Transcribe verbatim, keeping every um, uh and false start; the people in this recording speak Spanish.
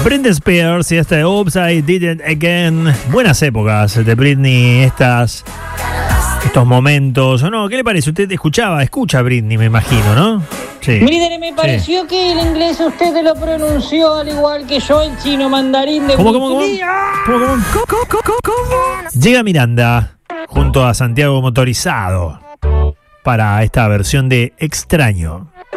Britney Spears y esta de Oops, I Did It Again. Buenas épocas de Britney, estas, estos momentos. ¿O no? ¿Qué le parece? Usted escuchaba, escucha a Britney, me imagino, ¿no? Sí. Líder, me pareció sí. que el inglés usted lo pronunció al igual que yo, el chino mandarín de ¿Cómo, cómo, cómo? ¿Cómo, cómo? ¿Cómo, cómo, cómo? Llega Miranda junto a Santiago Motorizado para esta versión de Extraño.